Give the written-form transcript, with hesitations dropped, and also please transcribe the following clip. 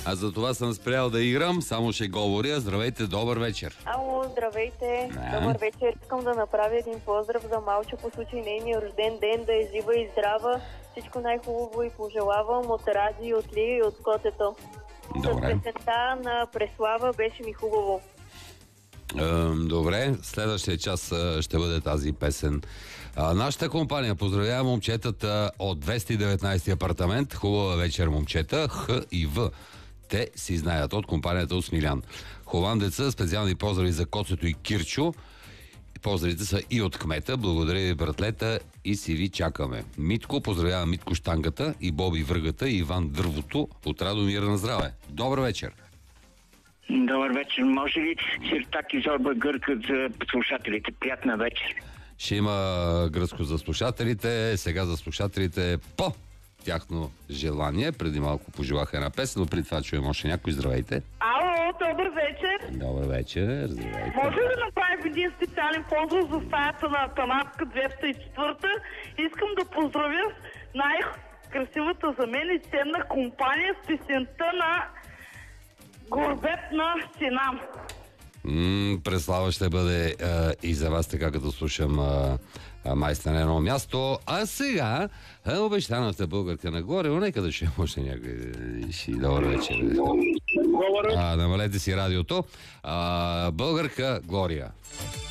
А за това съм спрял да играм, само ще говоря. Здравейте, добър вечер. Ало, здравейте. Добър вечер. Искам да направя един поздрав за Малчо по случай нейния рожден ден, да е жива и здрава. Всичко най-хубаво и пожелавам от Ради, от Лия и от Котето. Добре. С песента на Преслава беше ми хубаво. Добре, следващия час ще бъде тази песен. Нашата компания поздравява момчетата от 219 апартамент. Хубава вечер, момчета. Х и В. Те си знаят от компанията от Смилян. Хован деца, специални поздрави за Коцето и Кирчо. Поздравите са и от кмета. Благодаря ви, братлета, и си ви чакаме. Митко, поздравява Митко Штангата и Боби Връгата и Иван Дървото от Радомир на здраве. Добър вечер. Добър вечер. Може ли Сиртак и Зорба гъркат за слушателите? Приятна вечер. Ще има гръцко за слушателите. Сега за слушателите по тяхно желание. Преди малко пожелах една песен, но преди това чуем още някой. Здравейте. Ало, добър вечер. Добър вечер. Здравейте. Може ли да направим един специален поздрав за стаята на Атанаска 204? Искам да поздравя най-красивата за мен и ценна компания с песента на Горбет на Синам. Преслава ще бъде и за вас, така като слушам майста на едно място. А сега обещаната българка на горе, нека да ще може някой. Добър вечер. Намалете си радиото. Българка Глория.